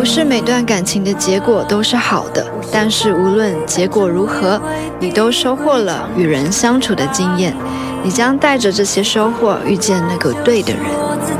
不是每段感情的结果都是好的，但是无论结果如何，你都收获了与人相处的经验，你将带着这些收获遇见那个对的人。